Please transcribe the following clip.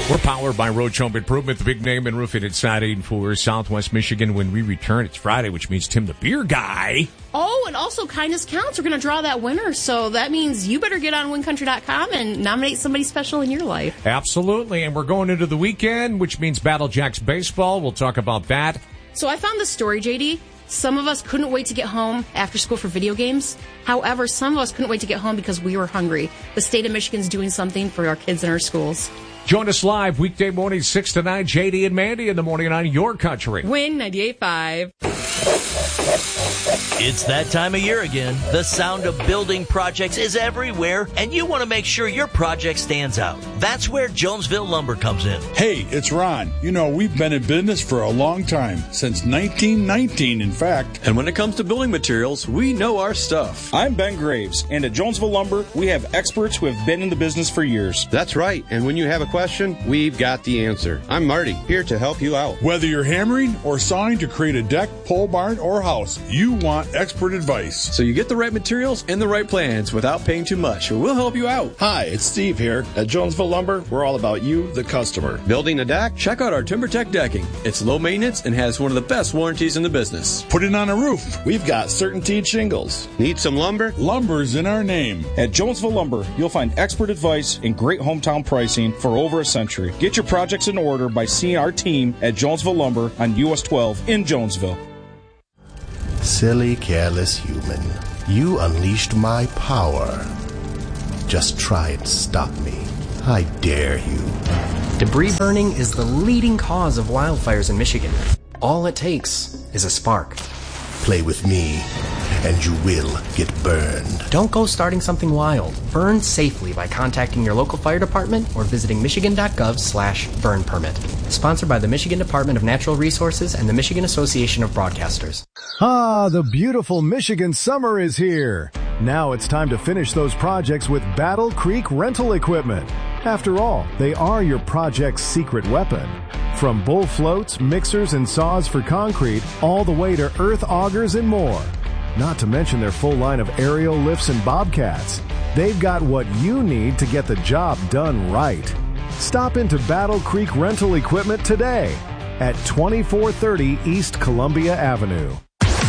We're powered by Roach Home Improvement, the big name in roofing and siding for Southwest Michigan. When we return, it's Friday, which means Tim the Beer Guy. Oh, and also Kindness Counts. We're going to draw that winner, so that means you better get on wincountry.com and nominate somebody special in your life. Absolutely, and we're going into the weekend, which means Battle Jacks baseball. We'll talk about that. So I found this story, JD. Some of us couldn't wait to get home after school for video games. However, some of us couldn't wait to get home because we were hungry. The state of Michigan's doing something for our kids in our schools. Join us live weekday mornings 6 to 9. JD and Mandy in the morning on Your Country. Win 98.5. It's that time of year again. The sound of building projects is everywhere, and you want to make sure your project stands out. That's where Jonesville Lumber comes in. Hey, it's Ron. You know, we've been in business for a long time, since 1919, in fact. And when it comes to building materials, we know our stuff. I'm Ben Graves, and at Jonesville Lumber, we have experts who have been in the business for years. That's right, and when you have a question, we've got the answer. I'm Marty, here to help you out. Whether you're hammering or sawing to create a deck, pole barn, or house, you want expert advice. So you get the right materials and the right plans without paying too much. We'll help you out. Hi, it's Steve here. At Jonesville Lumber, we're all about you, the customer. Building a deck? Check out our TimberTech decking. It's low maintenance and has one of the best warranties in the business. Put it on a roof. We've got CertainTeed shingles. Need some lumber? Lumber's in our name. At Jonesville Lumber, you'll find expert advice and great hometown pricing for over a century. Get your projects in order by seeing our team at Jonesville Lumber on US 12 in Jonesville. Silly, careless human. You unleashed my power. Just try and stop me. I dare you. Debris burning is the leading cause of wildfires in Michigan. All it takes is a spark. Play with me, and you will get burned. Don't go starting something wild. Burn safely by contacting your local fire department or visiting michigan.gov/burn permit. Sponsored by the Michigan Department of Natural Resources and the Michigan Association of Broadcasters. Ah, the beautiful Michigan summer is here. Now it's time to finish those projects with Battle Creek Rental Equipment. After all, they are your project's secret weapon. From bull floats, mixers, and saws for concrete, all the way to earth augers and more. Not to mention their full line of aerial lifts and bobcats. They've got what you need to get the job done right. Stop into Battle Creek Rental Equipment today at 2430 East Columbia Avenue.